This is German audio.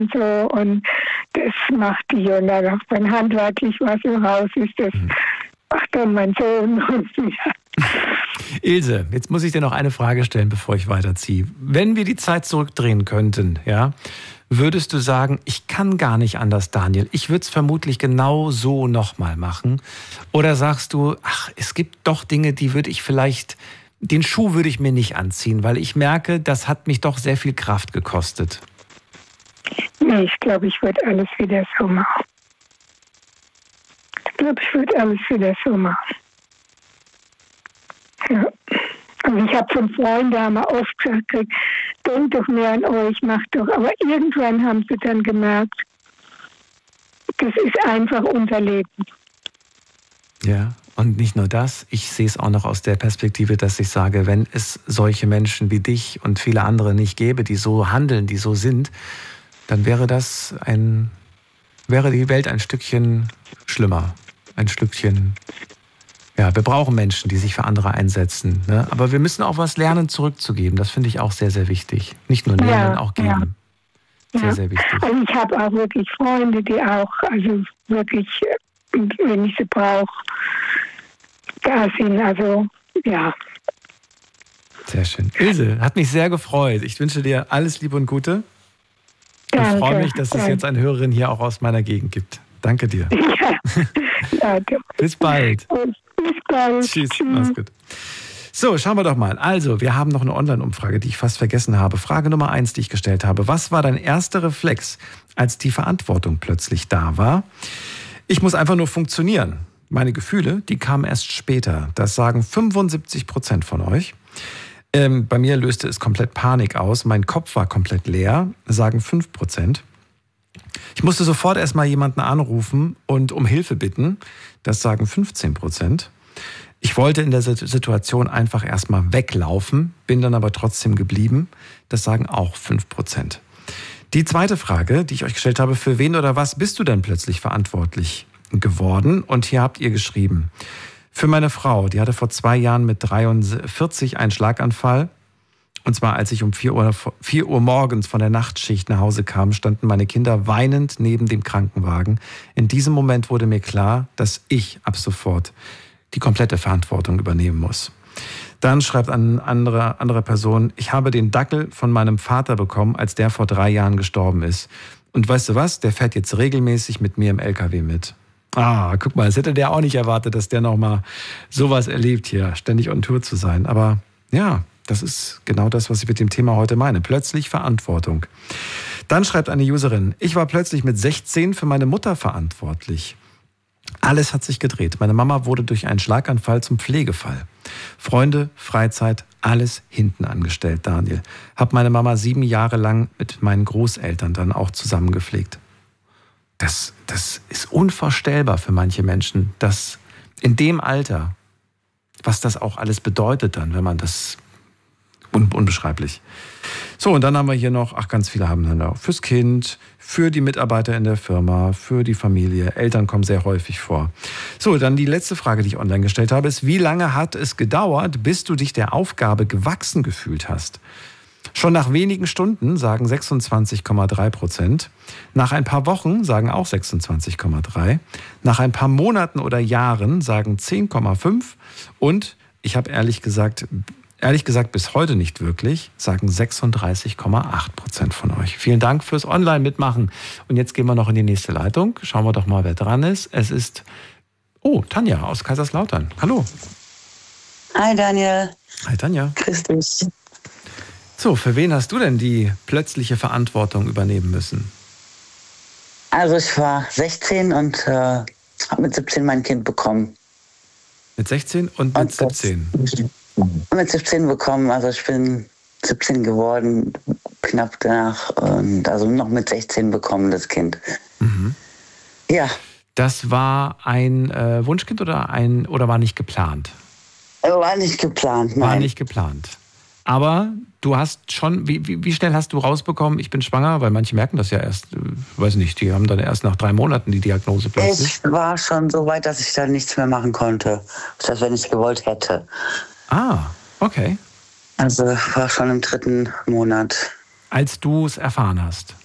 so und das macht die und dann, wenn handwerklich was im Haus ist, das macht dann mein Sohn und ja. Ilse, jetzt muss ich dir noch eine Frage stellen, bevor ich weiterziehe. Wenn wir die Zeit zurückdrehen könnten, ja, würdest du sagen, ich kann gar nicht anders, Daniel, ich würde es vermutlich genau so nochmal machen? Oder sagst du, ach, es gibt doch Dinge, die würde ich vielleicht, den Schuh würde ich mir nicht anziehen, weil ich merke, das hat mich doch sehr viel Kraft gekostet. Nee, ich glaube, ich würde alles wieder so machen. Ich glaube, ich würde alles wieder so machen. Ja. Also ich habe von Freunden haben wir oft gesagt, denkt doch mehr an euch, macht doch. Aber irgendwann haben sie dann gemerkt, das ist einfach unser Leben. Ja, und nicht nur das, ich sehe es auch noch aus der Perspektive, dass ich sage, wenn es solche Menschen wie dich und viele andere nicht gäbe, die so handeln, die so sind, dann wäre die Welt ein Stückchen schlimmer, ein Stückchen. Ja, wir brauchen Menschen, die sich für andere einsetzen. Ne? Aber wir müssen auch was lernen, zurückzugeben. Das finde ich auch sehr, sehr wichtig. Nicht nur nehmen, sondern auch geben. Ja. Sehr, sehr wichtig. Also ich habe auch wirklich Freunde, die auch, also wirklich, wenn ich sie brauche, da sind. Also, ja. Sehr schön. Ilse, hat mich sehr gefreut. Ich wünsche dir alles Liebe und Gute. Danke. Ich freue mich, dass es jetzt eine Hörerin hier auch aus meiner Gegend gibt. Danke dir. Ja. Danke. Bis bald. Bis bald. Tschüss. Mach's gut. So, schauen wir doch mal. Also, wir haben noch eine Online-Umfrage, die ich fast vergessen habe. Frage Nummer 1, die ich gestellt habe. Was war dein erster Reflex, als die Verantwortung plötzlich da war? Ich muss einfach nur funktionieren. Meine Gefühle, die kamen erst später. Das sagen 75% von euch. Bei mir löste es komplett Panik aus. Mein Kopf war komplett leer, sagen 5%. Ich musste sofort erstmal jemanden anrufen und um Hilfe bitten. Das sagen 15%. Ich wollte in der Situation einfach erstmal weglaufen, bin dann aber trotzdem geblieben. Das sagen auch 5%. Die zweite Frage, die ich euch gestellt habe, für wen oder was bist du denn plötzlich verantwortlich geworden? Und hier habt ihr geschrieben, für meine Frau, die hatte vor 2 Jahren mit 43 einen Schlaganfall. Und zwar, als ich um 4 Uhr morgens von der Nachtschicht nach Hause kam, standen meine Kinder weinend neben dem Krankenwagen. In diesem Moment wurde mir klar, dass ich ab sofort die komplette Verantwortung übernehmen muss. Dann schreibt eine andere Person, ich habe den Dackel von meinem Vater bekommen, als der vor 3 Jahren gestorben ist. Und weißt du was, der fährt jetzt regelmäßig mit mir im LKW mit. Ah, guck mal, das hätte der auch nicht erwartet, dass der nochmal sowas erlebt hier, ständig on Tour zu sein. Aber ja, das ist genau das, was ich mit dem Thema heute meine. Plötzlich Verantwortung. Dann schreibt eine Userin, ich war plötzlich mit 16 für meine Mutter verantwortlich. Alles hat sich gedreht. Meine Mama wurde durch einen Schlaganfall zum Pflegefall. Freunde, Freizeit, alles hinten angestellt, Daniel. Hab meine Mama 7 Jahre lang mit meinen Großeltern dann auch zusammengepflegt. Das ist unvorstellbar für manche Menschen, dass in dem Alter, was das auch alles bedeutet dann, wenn man das unbeschreiblich. So, und dann haben wir hier noch, ganz viele haben dann auch fürs Kind, für die Mitarbeiter in der Firma, für die Familie. Eltern kommen sehr häufig vor. So, dann die letzte Frage, die ich online gestellt habe, ist, wie lange hat es gedauert, bis du dich der Aufgabe gewachsen gefühlt hast? Schon nach wenigen Stunden sagen 26,3%. Nach ein paar Wochen sagen auch 26,3%. Nach ein paar Monaten oder Jahren sagen 10,5%. Und ich habe ehrlich gesagt bis heute nicht wirklich, sagen 36,8% von euch. Vielen Dank fürs Online-Mitmachen. Und jetzt gehen wir noch in die nächste Leitung. Schauen wir doch mal, wer dran ist. Es ist, Tanja aus Kaiserslautern. Hallo. Hi Daniel. Hi Tanja. Grüß dich. So, für wen hast du denn die plötzliche Verantwortung übernehmen müssen? Also ich war 16 und habe mit 17 mein Kind bekommen. Mit 16 und mit 17? Mit 17 bekommen, also ich bin 17 geworden, knapp danach, und also noch mit 16 bekommen, das Kind. Mhm. Ja. Das war ein Wunschkind oder war nicht geplant? War nicht geplant, nein. War nicht geplant. Aber du hast schon, wie schnell hast du rausbekommen, ich bin schwanger? Weil manche merken das ja erst, weiß nicht, die haben dann erst nach 3 Monaten die Diagnose plötzlich. Ich war schon so weit, dass ich da nichts mehr machen konnte. Das heißt, wenn ich gewollt hätte. Ah, okay. Also war schon im 3. Monat. Als du es erfahren hast?